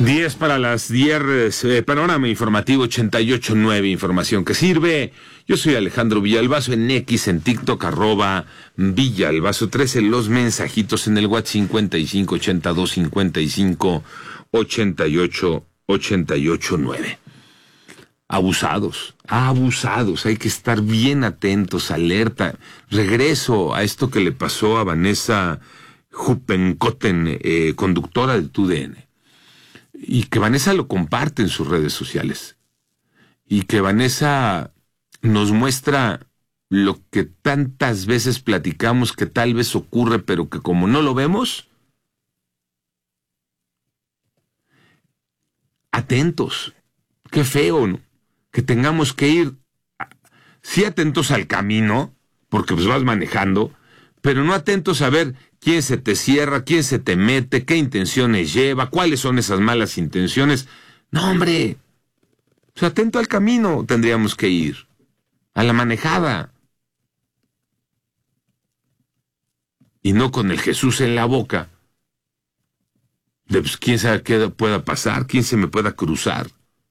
10 para las 10, panorama informativo 88.9, información que sirve. Yo soy Alejandro Villalbazo en X, en TikTok, @Villalbazo 13, los mensajitos en el WhatsApp 5582558889. Abusados, hay que estar bien atentos, alerta. Regreso a esto que le pasó a Vanessa Huppenkotten, conductora de TUDN. Y que Vanessa lo comparte en sus redes sociales. Y que Vanessa nos muestra lo que tantas veces platicamos que tal vez ocurre, pero que como no lo vemos, atentos. Qué feo, ¿no? Que tengamos que ir, sí atentos al camino, porque pues vas manejando, pero no atentos a ver quién se te cierra, quién se te mete, qué intenciones lleva, cuáles son esas malas intenciones. No, hombre, pues atento al camino tendríamos que ir, a la manejada. Y no con el Jesús en la boca, de pues quién sabe qué pueda pasar, quién se me pueda cruzar.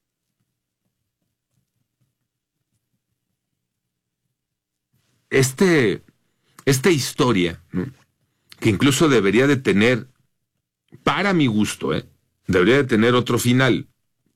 Esta historia, ¿no?, que incluso debería de tener, para mi gusto, debería de tener otro final.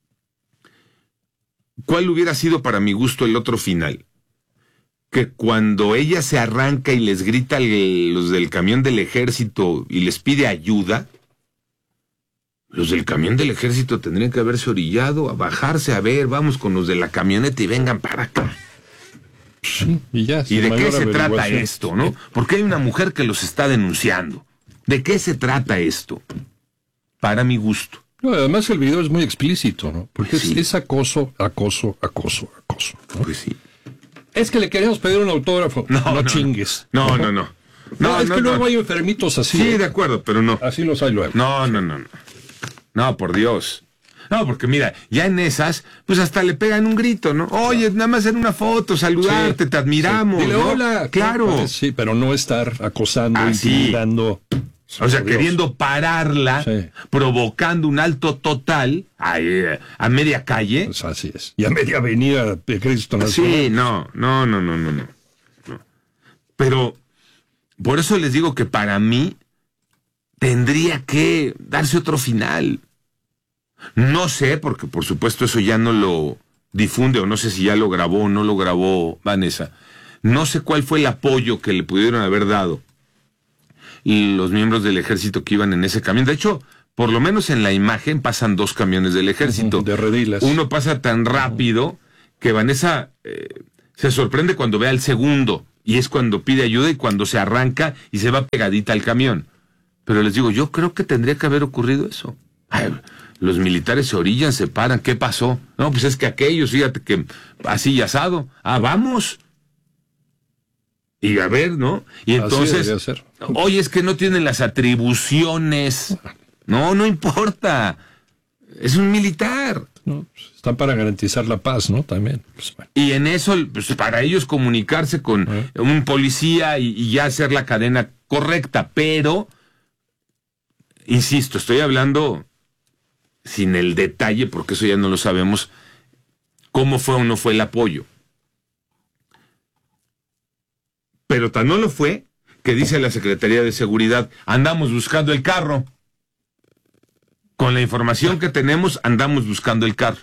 ¿Cuál hubiera sido para mi gusto el otro final? Que cuando ella se arranca y les grita a los del camión del ejército y les pide ayuda, los del camión del ejército tendrían que haberse orillado, a bajarse, a ver, vamos con los de la camioneta y vengan para acá. Sí, ¿y de qué se trata esto, no? Porque hay una mujer que los está denunciando. ¿De qué se trata esto? Para mi gusto. No, además el video es muy explícito, ¿no? Porque pues sí, es acoso, ¿no? Pues sí. Es que le queremos pedir un autógrafo. No chingues. No, es que luego hay enfermitos así. Sí, de acuerdo, pero no. Así los hay luego. No. No, por Dios. No, porque mira, ya en esas, pues hasta le pegan un grito, ¿no? Oye, nada más hacer una foto, saludarte, te admiramos. Dile, ¿no? hola. Claro. Sí, pero no estar acosando, intimidando. O sea, queriendo pararla, provocando un alto total a media calle. Pues así es. Y a media avenida de Cristo Nacional. Sí, no. Pero por eso les digo que para mí tendría que darse otro final. No sé, porque por supuesto eso ya no lo difunde, o no sé si ya lo grabó o no lo grabó Vanessa. No sé cuál fue el apoyo que le pudieron haber dado los miembros del ejército que iban en ese camión. De hecho, por lo menos en la imagen pasan 2 camiones del ejército. De redilas. Uno pasa tan rápido que Vanessa se sorprende cuando ve al segundo, y es cuando pide ayuda y cuando se arranca y se va pegadita al camión. Pero les digo, yo creo que tendría que haber ocurrido eso. Los militares se orillan, se paran, ¿qué pasó? No, pues es que aquellos, fíjate que así y asado. Vamos. Y a ver, ¿no? Y entonces, oye, es que no tienen las atribuciones. No importa. Es un militar. No, están para garantizar la paz, ¿no? También. Pues, bueno. Y en eso, pues, para ellos comunicarse con un policía y ya hacer la cadena correcta. Pero, insisto, estoy hablando sin el detalle, porque eso ya no lo sabemos, cómo fue o no fue el apoyo. Pero tan no lo fue que dice la Secretaría de Seguridad, andamos buscando el carro. Con la información que tenemos, andamos buscando el carro.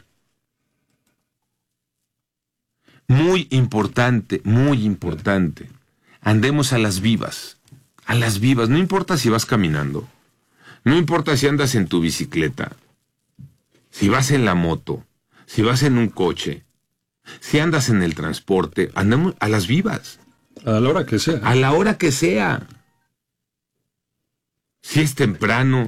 Muy importante. Andemos a las vivas. No importa si vas caminando. No importa si andas en tu bicicleta. Si vas en la moto, si vas en un coche, si andas en el transporte, andamos a las vivas. A la hora que sea. A la hora que sea. Si es temprano,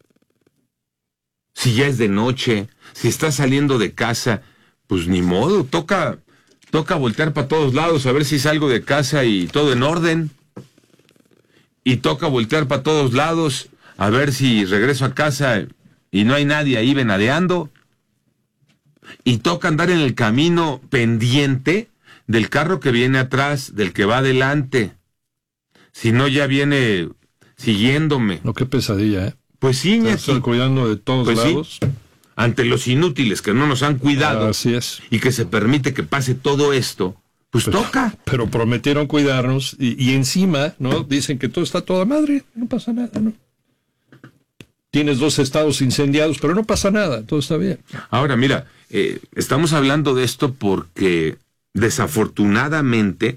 si ya es de noche, si estás saliendo de casa, pues ni modo, toca voltear para todos lados a ver si salgo de casa y todo en orden. Y toca voltear para todos lados a ver si regreso a casa y no hay nadie ahí venadeando. Y toca andar en el camino pendiente del carro que viene atrás, del que va adelante. Si no, ya viene siguiéndome. No, qué pesadilla, ¿eh? Pues sí, estar cuidando de todos lados. Sí. ante los inútiles que no nos han cuidado. Así es. Y que se permite que pase todo esto, pues toca. Pero prometieron cuidarnos y encima, ¿no? Dicen que todo está toda madre, no pasa nada, ¿no? Tienes 2 estados incendiados, pero no pasa nada, todo está bien. Ahora, mira, estamos hablando de esto porque desafortunadamente,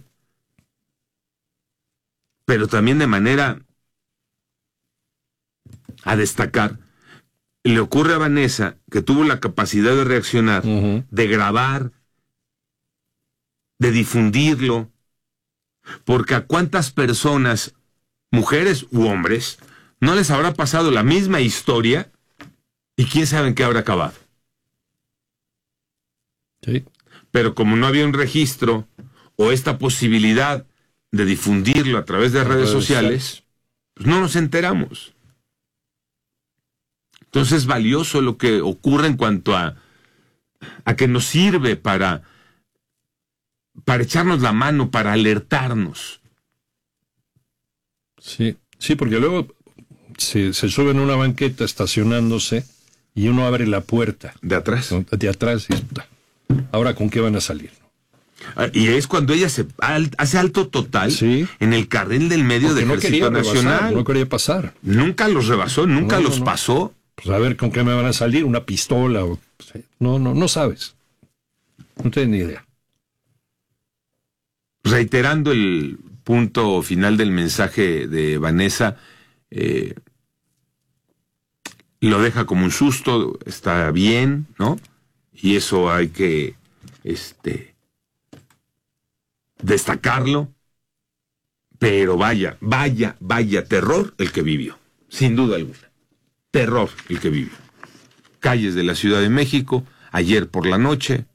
pero también de manera a destacar, le ocurre a Vanessa, que tuvo la capacidad de reaccionar, de grabar, de difundirlo, porque a cuántas personas, mujeres u hombres, no les habrá pasado la misma historia y quién sabe en qué habrá acabado. Sí. Pero como no había un registro o esta posibilidad de difundirlo a través de redes sociales, pues no nos enteramos. Entonces es valioso lo que ocurre en cuanto a que nos sirve para echarnos la mano, para alertarnos. Sí, sí, porque luego se sube en una banqueta estacionándose y uno abre la puerta. ¿De atrás? De atrás. Ahora, ¿con qué van a salir? Y es cuando ella hace alto total, ¿sí?, en el carril del medio del Ejército Nacional. No quería pasar. Nunca los rebasó, nunca los pasó. Pues a ver, ¿con qué me van a salir? ¿Una pistola? No sabes. No tienes ni idea. Reiterando el punto final del mensaje de Vanessa, lo deja como un susto, está bien, ¿no? Y eso hay que destacarlo, pero vaya terror el que vivió, sin duda alguna. Terror el que vivió. Calles de la Ciudad de México, ayer por la noche,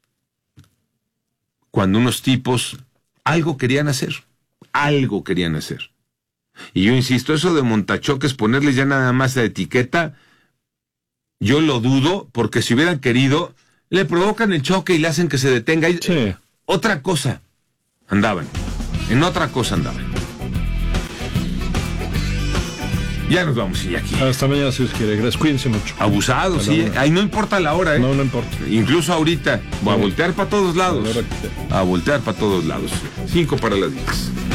cuando unos tipos algo querían hacer. Y yo insisto, eso de montachoques, ponerles ya nada más la etiqueta, yo lo dudo, porque si hubieran querido, le provocan el choque y le hacen que se detenga. Sí. Otra cosa andaban. Ya nos vamos, Iñaki. Hasta mañana, si os quiere. Gracias, cuídense mucho. Abusados, sí. Ahí no importa la hora, ¿eh? No importa. Incluso ahorita, voy a voltear para todos lados. A voltear para todos lados. 5 para las 10.